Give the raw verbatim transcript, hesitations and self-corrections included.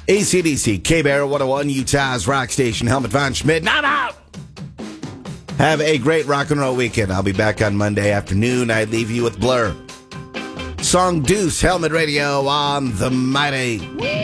A C D C, K-Bear one oh one, Utah's rock station, Helmut Von Schmidt, and I'm out! Have a great rock and roll weekend. I'll be back on Monday afternoon. I leave you with Blur. Song Deuce, Helmet Radio on the Mighty.